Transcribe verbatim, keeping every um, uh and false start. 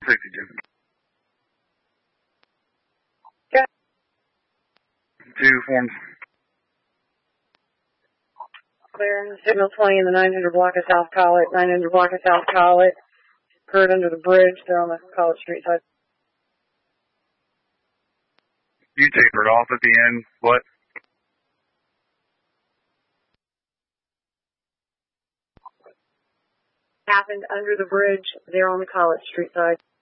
sixty-two. Okay. Two forms. Clear. Signal twenty in the nine hundred block of South Collett. nine hundred block of South Collett. Occurred under the bridge. They're on the College Street side. You tapered off at the end. What? Happened under the bridge. They're on the College Street side.